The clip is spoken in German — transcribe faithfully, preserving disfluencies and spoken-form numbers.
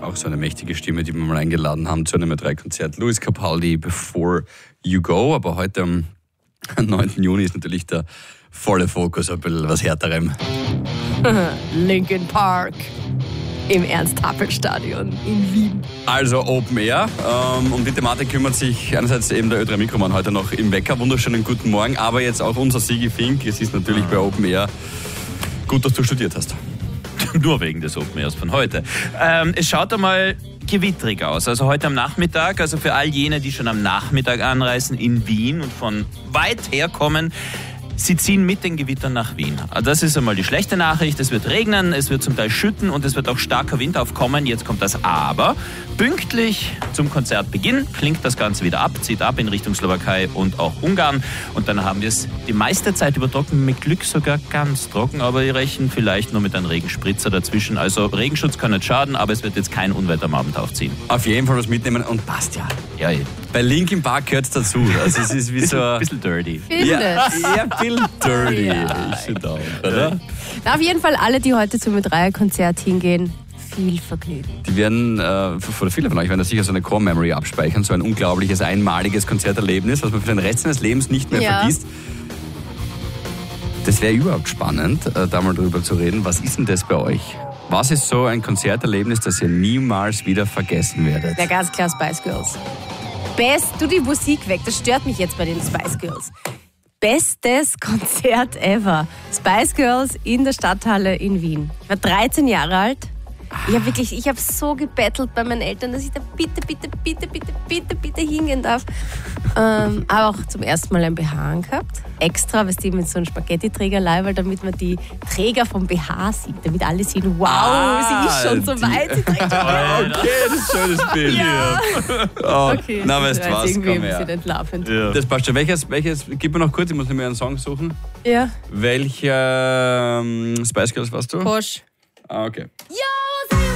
auch so eine mächtige Stimme, die wir mal eingeladen haben zu einem drei Konzert. Lewis Capaldi, Before You Go. Aber heute am neunten Juni ist natürlich der volle Fokus ein bisschen was härterem. Linkin Park im Ernst-Happel-Stadion in Wien. Also Open Air. Ähm, um die Thematik kümmert sich einerseits eben der Ö drei Mikroman heute noch im Wecker. Wunderschönen guten Morgen. Aber jetzt auch unser Sigi Fink. Es ist natürlich bei Open Air gut, dass du studiert hast. Nur wegen des Open Airs von heute. Ähm, es schaut einmal gewitterig aus. Also heute am Nachmittag, also für all jene, die schon am Nachmittag anreisen in Wien und von weit her kommen, sie ziehen mit den Gewittern nach Wien. Das ist einmal die schlechte Nachricht. Es wird regnen, es wird zum Teil schütten und es wird auch starker Wind aufkommen. Jetzt kommt das Aber. Pünktlich zum Konzertbeginn klingt das Ganze wieder ab, zieht ab in Richtung Slowakei und auch Ungarn. Und dann haben wir es die meiste Zeit über trocken, mit Glück sogar ganz trocken. Aber wir rechnen vielleicht nur mit einem Regenspritzer dazwischen. Also Regenschutz kann nicht schaden, aber es wird jetzt kein Unwetter am Abend aufziehen. Auf jeden Fall was mitnehmen und passt ja. Ja, ja. Bei Linkin Park gehört es dazu. Also es ist wie so ein bisschen dirty. Ja, ja, ein bisschen dirty. Ja. Ich finde auch, oder? Na, auf jeden Fall alle, die heute zum Ö-drei-Konzert hingehen, viel Vergnügen. Die werden, äh, oder viele von euch werden da sicher so eine Core-Memory abspeichern, so ein unglaubliches, einmaliges Konzerterlebnis, was man für den Rest seines Lebens nicht mehr Ja. vergisst. Das wäre überhaupt spannend, äh, da mal drüber zu reden. Was ist denn das bei euch? Was ist so ein Konzerterlebnis, das ihr niemals wieder vergessen werdet? Ja, ganz klar Spice Girls. Best, du die Musik weg, das stört mich jetzt bei den Spice Girls. Bestes Konzert ever. Spice Girls in der Stadthalle in Wien. Ich war dreizehn Jahre alt. Ich habe wirklich, ich habe so gebettelt bei meinen Eltern, dass ich da bitte, bitte, bitte, bitte, bitte, bitte hingehen darf. Ähm, aber auch zum ersten Mal ein B H angehabt. Extra, weißt du, mit so einem Spaghetti-Trägerleiberl, damit man die Träger vom B H sieht. Damit alle sehen, wow, Ah, sie ist schon so die- weit, sie trägt schon Okay, das ist ein schönes Bild. Ja. Oh, Okay, na, das weißt du war was, jetzt irgendwie komm ein her. bisschen entlarvend. Ja. Das passt schon. Welches, welches, gib mir noch kurz, ich muss mir einen Song suchen. Ja. Welcher ähm, Spice Girls warst du? Porsche. Ah, okay. Ja!